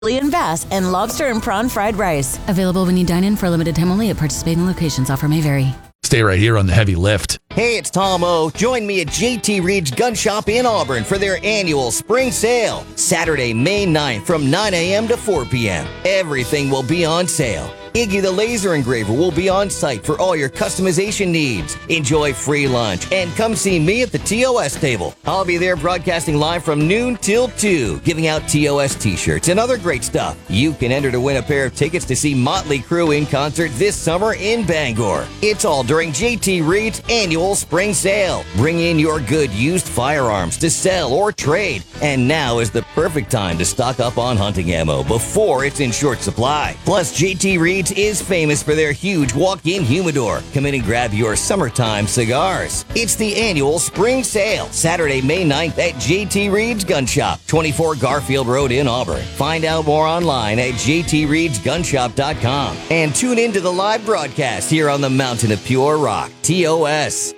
and bass, and lobster and prawn fried rice. Available when you dine in for a limited time only at participating locations. Offer may vary. Stay right here on the Heavy Lift. Hey, it's Tom O. Join me at JT Reed's Gun Shop in Auburn for their annual spring sale. Saturday, May 9th from 9 a.m. to 4 p.m. Everything will be on sale. Iggy the Laser Engraver will be on site for all your customization needs. Enjoy free lunch and come see me at the TOS table. I'll be there broadcasting live from noon till 2, giving out TOS t-shirts and other great stuff. You can enter to win a pair of tickets to see Motley Crue in concert this summer in Bangor. It's all during JT Reed's annual spring sale. Bring in your good used firearms to sell or trade. And now is the perfect time to stock up on hunting ammo before it's in short supply. Plus, JT Reed's is famous for their huge walk-in humidor. Come in and grab your summertime cigars. It's the annual spring sale, Saturday, May 9th at JT Reed's Gun Shop, 24 Garfield Road in Auburn. Find out more online at jtreedsgunshop.com and tune in to the live broadcast here on the Mountain of Pure Rock, TOS.